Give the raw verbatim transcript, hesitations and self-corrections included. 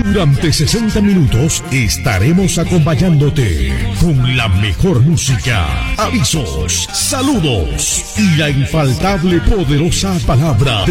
Durante sesenta minutos estaremos acompañándote con la mejor música, avisos, saludos y la infaltable poderosa palabra